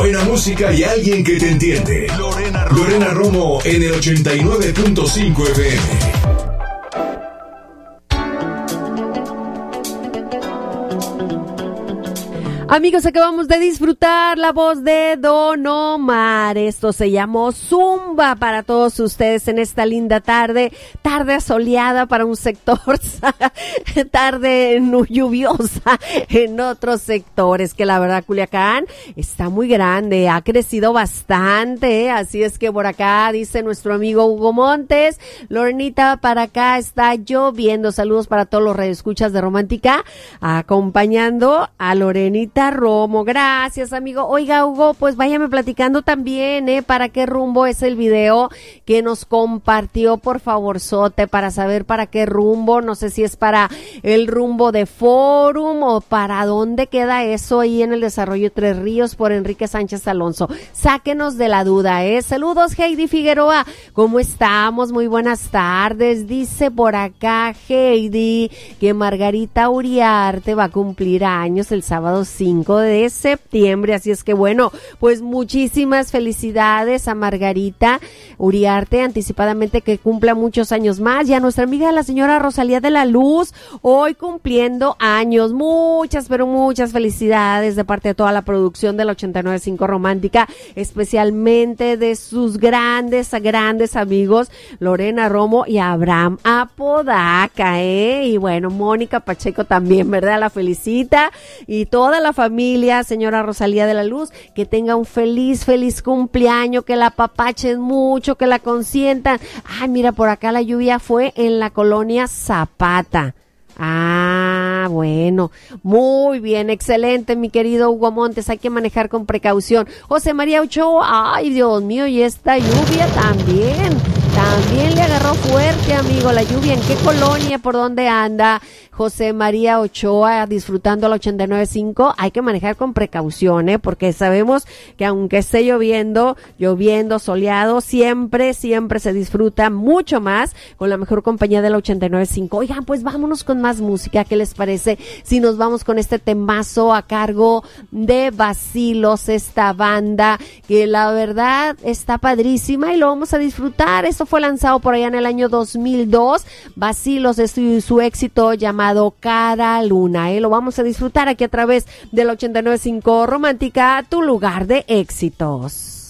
Buena música y alguien que te entiende. Lorena Romo en el 89.5 FM. Amigos, acabamos de disfrutar la voz de Don Omar. Esto se llamó Zumba para todos ustedes en esta linda tarde soleada para un sector, tarde lluviosa en otros sectores, que la verdad Culiacán está muy grande, ha crecido bastante, así es que por acá dice nuestro amigo Hugo Montes, Lorenita, para acá está lloviendo. Saludos para todos los radioescuchas de Romántica, acompañando a Lorenita Romo. Gracias, amigo. Oiga, Hugo, pues váyame platicando también, para qué rumbo es el video que nos compartió, por favorzote, para saber para qué rumbo. No sé si es para el rumbo de Fórum o para dónde queda eso ahí en el Desarrollo Tres Ríos por Enrique Sánchez Alonso. Sáquenos de la duda, Saludos, Heidi Figueroa. ¿Cómo estamos? Muy buenas tardes. Dice por acá Heidi que Margarita Uriarte va a cumplir años el sábado 5 de septiembre, así es que bueno, pues muchísimas felicidades a Margarita Uriarte, anticipadamente que cumpla muchos años más, y a nuestra amiga la señora Rosalía de la Luz, hoy cumpliendo años. Muchas, pero muchas felicidades de parte de toda la producción de la 89.5 Romántica, especialmente de sus grandes amigos Lorena Romo y Abraham Apodaca, y bueno, Mónica Pacheco también, ¿verdad? La felicita, y toda la familia, señora Rosalía de la Luz, que tenga un feliz cumpleaños, que la apapachen mucho, que la consientan. Ay, mira, por acá la lluvia fue en la colonia Zapata. Ah, bueno, muy bien, excelente, mi querido Hugo Montes, hay que manejar con precaución. José María Ochoa, ay, Dios mío, y esta lluvia también le agarró fuerte, amigo, la lluvia. ¿En qué colonia, por dónde anda José María Ochoa disfrutando la 89.5? Hay que manejar con precaución, porque sabemos que aunque esté lloviendo, soleado, siempre se disfruta mucho más con la mejor compañía de la 89.5. Oigan, pues vámonos con más música, ¿qué les parece si nos vamos con este temazo a cargo de Bacilos, esta banda que la verdad está padrísima y lo vamos a disfrutar? Esto fue lanzado por allá en el año 2002, Bacilos, es su éxito llamado Cara Luna, lo vamos a disfrutar aquí a través del 89.5 Romántica, tu lugar de éxitos.